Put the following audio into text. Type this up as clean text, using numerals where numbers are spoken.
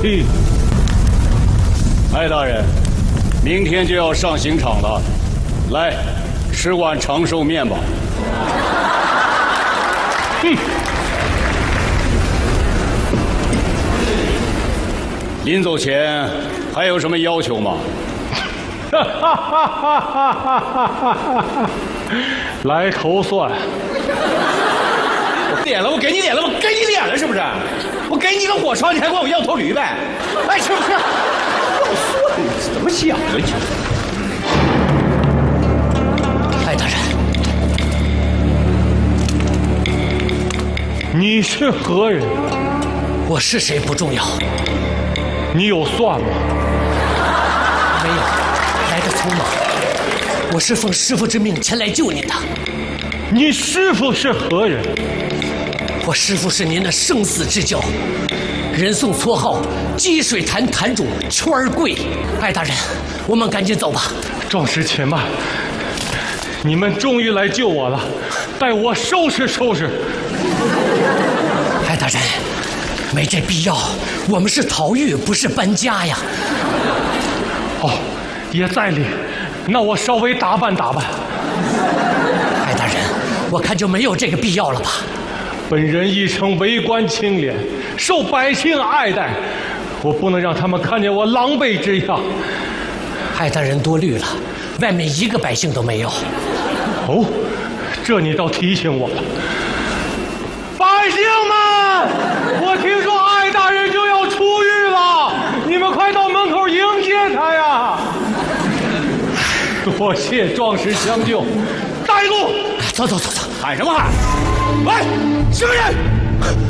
气。 艾大人，明天就要上刑场了，来，吃碗长寿面吧。临走前还有什么要求吗？ 来头蒜。 我点了，我给你点了，我给你点了，是不是？我给你个火烧，你还管我要头驴呗？哎，吃不吃？要蒜，你怎么想的你？ 艾大人， 你是何人？ 我是谁不重要。 你有蒜吗？ 没有，来得匆忙。我是奉师父之命前来救您的。 你师父是何人？ 我师父是您的生死之交，人送绰号积水潭潭主圈儿贵。艾大人，我们赶紧走吧。 壮士且慢，你们终于来救我了，待我收拾收拾。 艾大人，没这必要，我们是逃狱，不是搬家呀。 哦，也在理，那我稍微打扮打扮。 艾大人，我看就没有这个必要了吧。 本人一生为官清廉，受百姓爱戴，我不能让他们看见我狼狈之样。 艾大人多虑了，外面一个百姓都没有。 哦，这你倒提醒我了。百姓们，我听说艾大人就要出狱了，你们快到门口迎接他呀！多谢壮士相救，带路。 走走走走， 喊什么喊？喂，什么人？